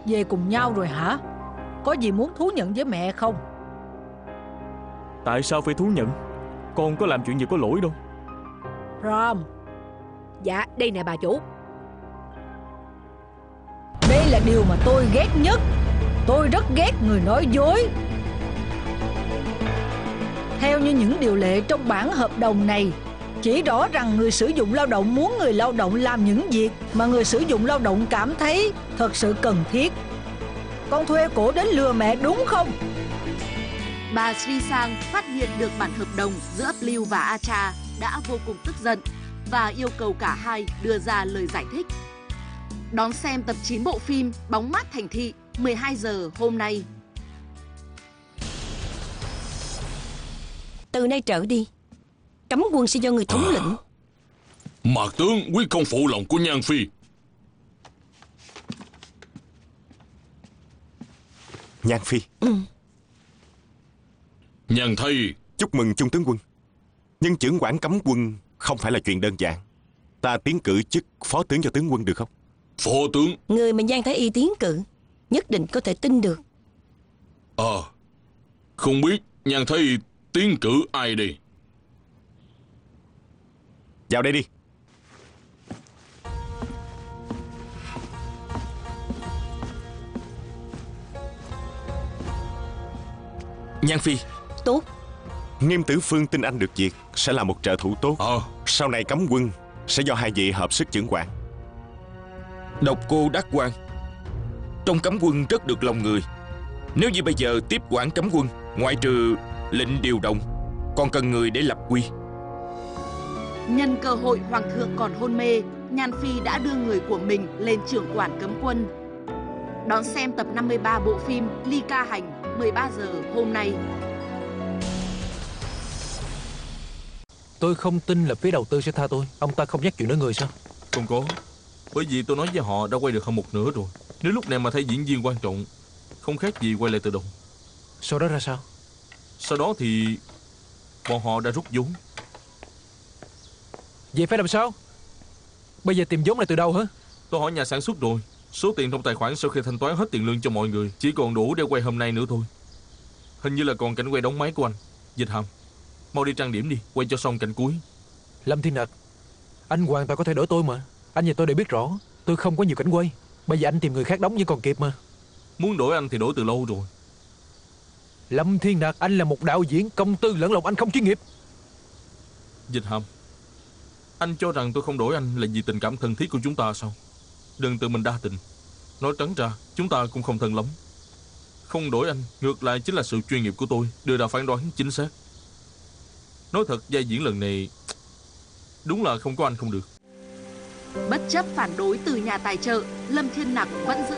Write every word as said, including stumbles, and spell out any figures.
Về cùng nhau rồi hả? Có gì muốn thú nhận với mẹ không? Tại sao phải thú nhận? Con có làm chuyện gì có lỗi đâu. Rom. Dạ đây nè bà chủ. Đây là điều mà tôi ghét nhất. Tôi rất ghét người nói dối. Theo như những điều lệ trong bản hợp đồng này, chỉ rõ rằng người sử dụng lao động muốn người lao động làm những việc mà người sử dụng lao động cảm thấy thật sự cần thiết. Con thuê cổ đến lừa mẹ đúng không? Bà Sri Sang phát hiện được bản hợp đồng giữa Blue và Acha đã vô cùng tức giận và yêu cầu cả hai đưa ra lời giải thích. Đón xem tập chín bộ phim Bóng mát thành thị mười hai giờ hôm nay. Từ nay trở đi, cấm quân sẽ do người thống lĩnh. Mạc tướng quyết không phụ lòng của Nhan Phi. Nhan Phi. Ừ. Nhan Thầy. Chúc mừng Trung tướng quân. Nhưng chưởng quản cấm quân không phải là chuyện đơn giản. Ta tiến cử chức phó tướng cho tướng quân được không? Phó tướng. Người mà Nhan Thái Y tiến cử nhất định có thể tin được. Ờ à, không biết Nhan Thầy tiến cử ai đi? Vào đây đi. Nhan Phi. Tốt. Nghiêm Tử Phương tin anh được việc sẽ là một trợ thủ tốt. Ờ à. Sau này cấm quân sẽ do hai vị hợp sức chưởng quản. Độc Cô Đắc Quan, trong cấm quân rất được lòng người. Nếu như bây giờ tiếp quản cấm quân, ngoại trừ lệnh điều động, còn cần người để lập quy. Nhân cơ hội hoàng thượng còn hôn mê, Nhan Phi đã đưa người của mình lên trưởng quản cấm quân. Đón xem tập năm mươi ba bộ phim Ly Ca Hành mười ba giờ hôm nay. Tôi không tin là phía đầu tư sẽ tha tôi. Ông ta không nhắc chuyện nói người sao? Không có. Bởi vì tôi nói với họ đã quay được hơn một nửa rồi. Nếu lúc này mà thấy diễn viên quan trọng, không khác gì quay lại từ đầu. Sau đó ra sao? Sau đó thì bọn họ đã rút vốn. Vậy phải làm sao? Bây giờ tìm vốn lại từ đâu hả? Tôi hỏi nhà sản xuất rồi. Số tiền trong tài khoản sau khi thanh toán hết tiền lương cho mọi người chỉ còn đủ để quay hôm nay nữa thôi. Hình như là còn cảnh quay đóng máy của anh. Dịch Hàm, mau đi trang điểm đi, quay cho xong cảnh cuối. Lâm Thiên Nặc, anh hoàn toàn có thể đổi tôi mà. Anh và tôi đều biết rõ tôi không có nhiều cảnh quay. Bây giờ anh tìm người khác đóng vẫn còn kịp mà. Muốn đổi anh thì đổi từ lâu rồi. Lâm Thiên Nặc, anh là một đạo diễn, công tư lẫn lộn, anh không chuyên nghiệp. Dịch Hàm, anh cho rằng tôi không đổi anh là vì tình cảm thân thiết của chúng ta sao? Đừng tự mình đa tình. Nói trắng ra, chúng ta cũng không thân lắm. Không đổi anh, ngược lại chính là sự chuyên nghiệp của tôi đưa ra phán đoán chính xác. Nói thật, vai diễn lần này đúng là không có anh không được. Bất chấp phản đối từ nhà tài trợ, Lâm Thiên Nặc vẫn giữ